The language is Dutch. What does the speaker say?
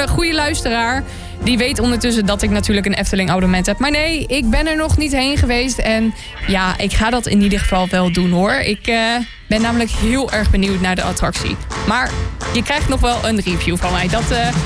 de goede luisteraar, die weet ondertussen dat ik natuurlijk een Efteling abonnement heb. Maar nee, ik ben er nog niet heen geweest. En ja, ik ga dat in ieder geval wel doen hoor. Ik ben namelijk heel erg benieuwd naar de attractie. Maar je krijgt nog wel een review van mij. Dat